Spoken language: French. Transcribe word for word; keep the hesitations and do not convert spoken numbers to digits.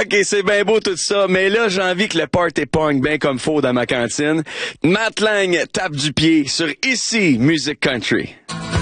OK, c'est bien beau tout ça, mais là, j'ai envie que le party punk bien comme faut dans ma cantine. Matt Lang tape du pied sur Ici Music Country.